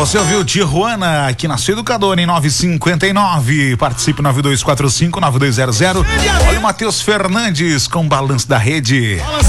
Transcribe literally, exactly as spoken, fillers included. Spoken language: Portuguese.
Você ouviu Tijuana aqui na sua educadora em nove cinquenta e nove. Participe nove dois quatro cinco nove dois zero zero. Olha o Matheus Fernandes com Balanço da Rede.